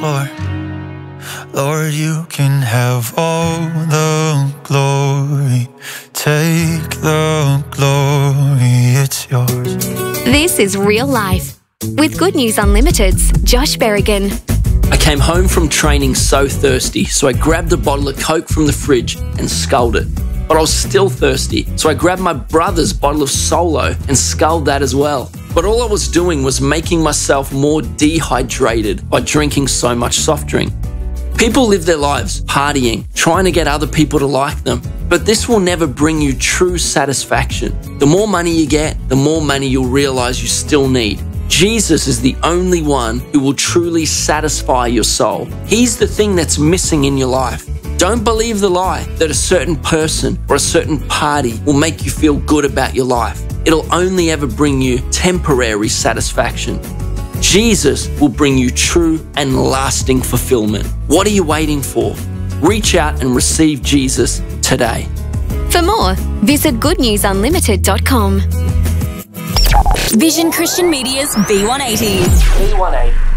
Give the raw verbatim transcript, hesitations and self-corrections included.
floor. Lord, you can have all the glory. Take the glory, it's yours. This is Real Life with Good News Unlimited's Josh Berrigan. I came home from training so thirsty, so I grabbed a bottle of Coke from the fridge and sculled it. But I was still thirsty, so I grabbed my brother's bottle of Solo and sculled that as well. But all I was doing was making myself more dehydrated by drinking so much soft drink. People live their lives partying, trying to get other people to like them, but this will never bring you true satisfaction. The more money you get, the more money you'll realize you still need. Jesus is the only one who will truly satisfy your soul. He's the thing that's missing in your life. Don't believe the lie that a certain person or a certain party will make you feel good about your life. It'll only ever bring you temporary satisfaction. Jesus will bring you true and lasting fulfillment. What are you waiting for? Reach out and receive Jesus today. For more, visit good news unlimited dot com. Vision Christian Media's V one eighty. V one eighty.